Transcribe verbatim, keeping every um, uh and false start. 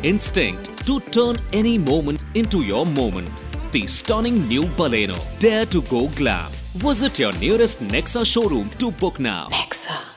instinct to turn any moment into your moment. The stunning new Baleno. Dare to go glam. Visit your nearest Nexa showroom to book now. Nexa.